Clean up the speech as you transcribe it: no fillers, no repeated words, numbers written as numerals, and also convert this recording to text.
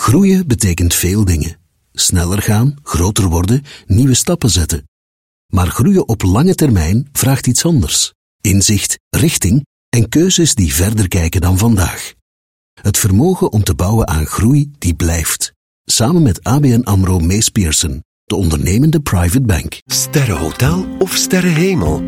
Groeien betekent veel dingen. Sneller gaan, groter worden, nieuwe stappen zetten. Maar groeien op lange termijn vraagt iets anders. Inzicht, richting en keuzes die verder kijken dan vandaag. Het vermogen om te bouwen aan groei die blijft. Samen met ABN AMRO Mees Pierson, de ondernemende private bank. Sterrenhotel of sterrenhemel?